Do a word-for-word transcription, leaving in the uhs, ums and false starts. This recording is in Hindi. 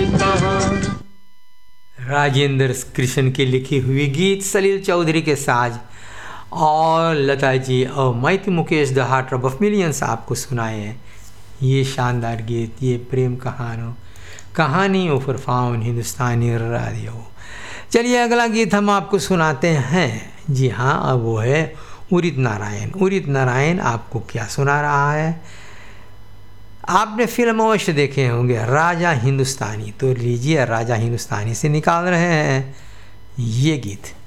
राजेंद्र कृष्ण की लिखी हुई गीत सलील चौधरी के साज और लता जी और math Mukesh the heart of millions आपको सुनाए हैं ये शानदार गीत, ये प्रेम कहानों कहानी ऑफ फाउन हिंदुस्तानी रेडियो। चलिए अगला गीत हम आपको सुनाते हैं। जी हाँ, अब वो है उदित नारायण। उदित नारायण आपको क्या सुना रहा है? आपने फिल्म अवश्य देखे होंगे राजा हिंदुस्तानी, तो लीजिए राजा हिंदुस्तानी से निकाल रहे हैं ये गीत।